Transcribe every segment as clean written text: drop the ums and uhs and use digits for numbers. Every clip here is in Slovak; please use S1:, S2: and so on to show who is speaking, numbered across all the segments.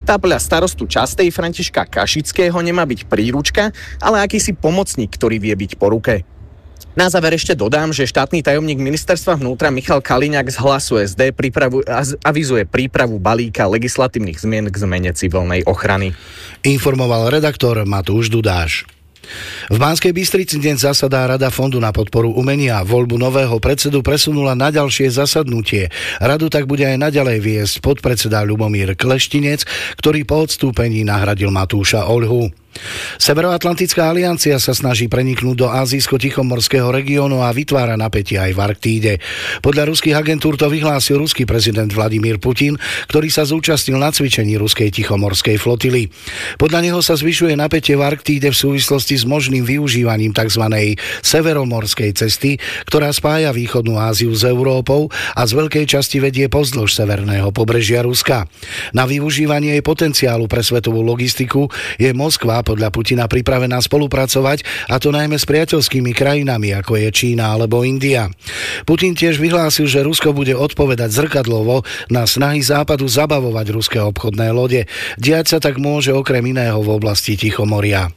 S1: Tá podľa starostu Častej Františka Kašického nemá byť príručka, ale akýsi pomocník, ktorý vie byť po ruke. Na záver ešte dodám, že štátny tajomník ministerstva vnútra Michal Kaliňák z Hlasu SD avizuje prípravu balíka legislatívnych zmien k zmene civilnej ochrany.
S2: Informoval redaktor Matúš Dudáš. V Banskej Bystrici dnes zasadá Rada Fondu na podporu umenia. Voľbu nového predsedu presunula na ďalšie zasadnutie. Radu tak bude aj naďalej viesť podpredseda Ľubomír Kleštinec, ktorý po odstúpení nahradil Matúša Oľhu. Severoatlantická aliancia sa snaží preniknúť do Ázijsko-Tichomorského regiónu a vytvára napätie aj v Arktíde. Podľa ruských agentúr to vyhlásil ruský prezident Vladimír Putin, ktorý sa zúčastnil na cvičení ruskej Tichomorskej flotily. Podľa neho sa zvyšuje napätie v Arktíde v súvislosti s možným využívaním tzv. Severomorskej cesty, ktorá spája východnú Áziu s Európou a z veľkej časti vedie pozdĺž severného pobrežia Ruska. Na využívanie jej potenciálu pre svetovú logistiku je Moskva podľa Putina pripravená spolupracovať, a to najmä s priateľskými krajinami, ako je Čína alebo India. Putin tiež vyhlásil, že Rusko bude odpovedať zrkadlovo na snahy Západu zabavovať ruské obchodné lode. Diať sa tak môže okrem iného v oblasti Tichomoria.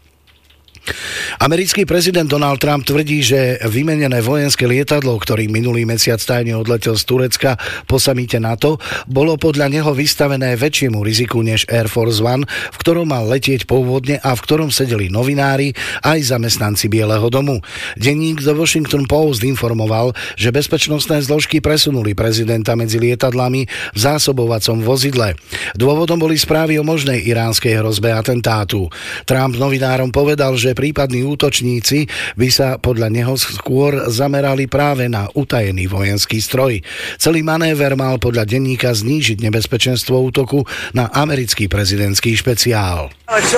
S2: Americký prezident Donald Trump tvrdí, že vymenené vojenské lietadlo, ktorý minulý mesiac tajne odletel z Turecka po samite NATO, bolo podľa neho vystavené väčšiemu riziku než Air Force One, v ktorom mal letieť pôvodne a v ktorom sedeli novinári aj zamestnanci Bieleho domu. Denník The Washington Post informoval, že bezpečnostné zložky presunuli prezidenta medzi lietadlami v zásobovacom vozidle. Dôvodom boli správy o možnej iránskej hrozbe atentátu. Trump novinárom povedal, že prípadní útočníci by sa podľa neho skôr zamerali práve na utajený vojenský stroj. Celý manéver mal podľa denníka znížiť nebezpečenstvo útoku na americký prezidentský špeciál.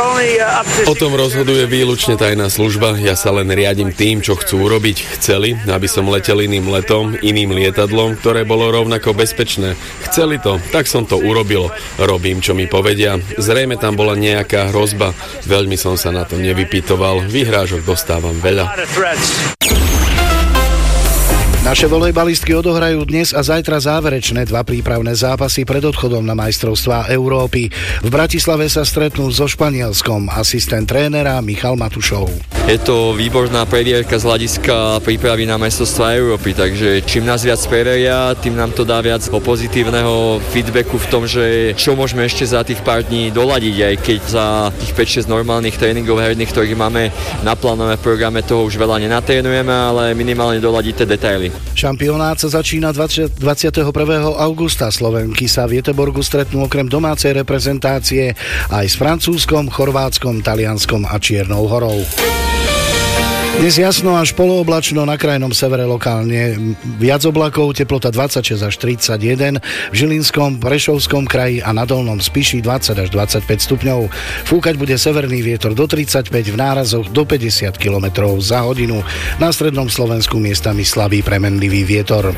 S3: O tom rozhoduje výlučne tajná služba. Ja sa len riadím tým, čo chcú urobiť. Chceli, aby som letel iným letom, iným lietadlom, ktoré bolo rovnako bezpečné. Chceli to, tak som to urobil. Robím, čo mi povedia. Zrejme tam bola nejaká hrozba. Veľmi som sa na to nevypýtoval. Vyhrážok dostávam veľa.
S2: Naše volejbalistky odohrajú dnes a zajtra záverečné 2 prípravné zápasy pred odchodom na majstrovstvá Európy. V Bratislave sa stretnú so Španielskom, asistent trénera Michal Matušov.
S4: Je to výborná previerka z hľadiska prípravy na majstrovstvá Európy, takže čím nás viac preveria, tým nám to dá viac pozitívneho feedbacku v tom, že čo môžeme ešte za tých pár dní doladiť, aj keď za tých 5-6 normálnych tréningov herných, ktorých máme naplánované v programe, toho už veľa nenatrénujeme, ale minimálne doladiť tie detaily.
S2: Šampionát sa začína 21. augusta. Slovenky sa v Göteborgu stretnú okrem domácej reprezentácie aj s Francúzskom, Chorvátskom, Talianskom a Čiernou Horou. Dnes jasno až polooblačno, na krajnom severe lokálne viac oblakov, teplota 26 až 31, v Žilinskom, Prešovskom kraji a na Dolnom Spiši 20 až 25 stupňov. Fúkať bude severný vietor do 35, v nárazoch do 50 km za hodinu. Na strednom Slovensku miestami slabý premenlivý vietor.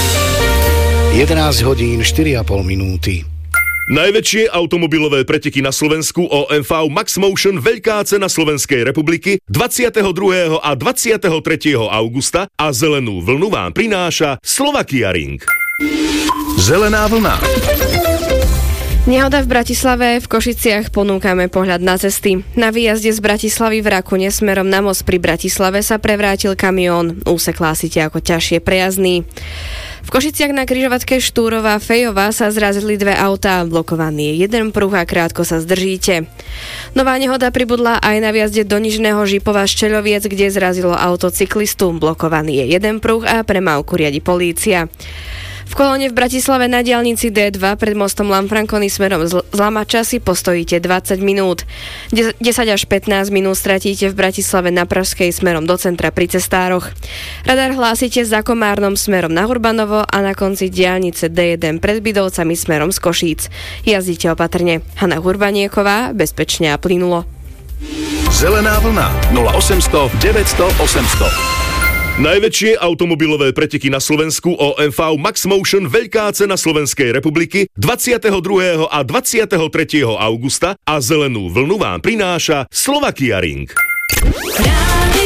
S2: 11 hodín 4,5 minúty.
S5: Najväčšie automobilové preteky na Slovensku OMV Max Motion Veľká cena Slovenskej republiky 22. a 23. augusta a zelenú vlnu vám prináša Slovakia Ring.
S6: Zelená vlna.
S7: Nehoda v Bratislave, v Košiciach ponúkame pohľad na cesty. Na výjazde z Bratislavy v Rakune smerom na most pri Bratislave sa prevrátil kamión. Úsek hlásite ako ťažšie prejazdný. V Košiciach na križovatke Štúrová Fejová sa zrazili 2 autá, blokovaný je jeden pruh a krátko sa zdržíte. Nová nehoda pribudla aj na výjazde do Nižného Žipova Šteľoviec, kde zrazilo auto cyklistu, blokovaný je jeden pruh a premávku riadi polícia. V kolóne v Bratislave na diaľnici D2 pred mostom Lanfranconi smerom z Lamača si postojíte 20 minút. 10 až 15 minút stratíte v Bratislave na Pražskej smerom do centra pri cestároch. Radar hlásite za Komárnom smerom na Hurbanovo a na konci diaľnice D1 pred Bydovcami smerom z Košíc. Jazdite opatrne. Hana Hurbanieková, bezpečne a plynulo.
S6: Zelená vlna 0800 900 800.
S5: Najväčšie automobilové preteky na Slovensku OMV Max Motion Veľká cena Slovenskej republiky 22. a 23. augusta a zelenú vlnu vám prináša Slovakia Ring.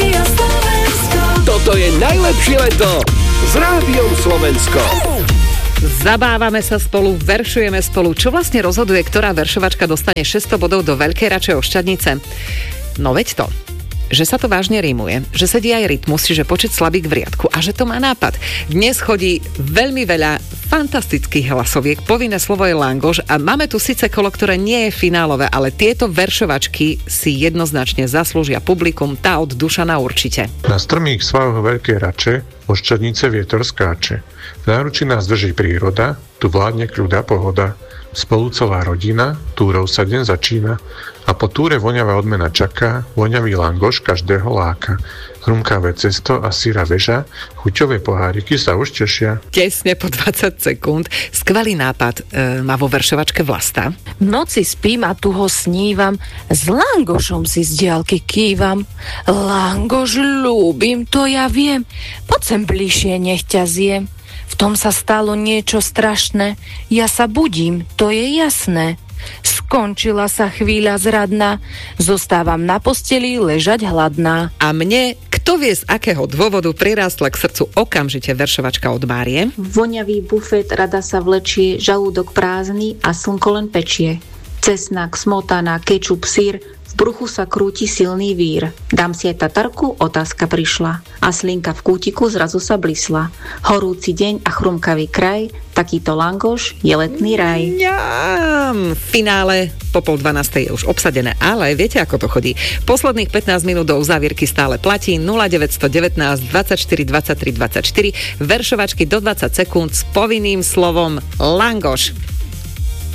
S6: Toto je najlepšie leto s Rádiom Slovensko.
S8: Zabávame sa spolu, veršujeme spolu. Čo vlastne rozhoduje, ktorá veršovačka dostane 600 bodov do Veľkej Rače Ošťadnice? No veď to, že sa to vážne rímuje, že sedí aj rytmus, čiže počet slabík v riadku a že to má nápad. Dnes chodí veľmi veľa fantastických hlasoviek, povinné slovo je langoš a máme tu síce kolo, ktoré nie je finálové, ale tieto veršovačky si jednoznačne zaslúžia publikum, tá od Dušana určite.
S9: Na strmých svahoch Veľkej Rače Ošťadnice vietor skáče. V náručí nás drží príroda, tu vládne kľud a pohoda. Spolu celá rodina, túrou sa deň začína a po túre voňavá odmena čaká, voňavý langoš každého láka. Chrumkavé cesto a syra väža, chuťové poháriky sa už tešia.
S8: Tesne po 20 sekúnd. Skvelý nápad má vo veršovačke Vlasta.
S10: V noci spím a tu ho snívam, s langošom si z diaľky kývam. Langoš ľúbim, to ja viem, poď sem bližšie, nech ťa zjem. V tom sa stalo niečo strašné, ja sa budím, to je jasné. Skončila sa chvíľa zradná, zostávam na posteli ležať hladná.
S8: A mne, kto vie z akého dôvodu, prirástla k srdcu okamžite veršovačka od Márie.
S11: Voňavý bufet, rada sa vlečie, žalúdok prázdny a slnko len pečie. Cesnak, smotana, kečup, syr, v bruchu sa krúti silný vír. Dám si aj tatarku, otázka prišla. A slinka v kútiku zrazu sa blisla. Horúci deň a chrumkavý kraj, takýto langoš je letný raj.
S8: V finále po 11:30 je už obsadené, ale viete, ako to chodí. Posledných 15 minút do uzávierky stále platí 0919 24 23 24 veršovačky do 20 sekúnd s povinným slovom langoš.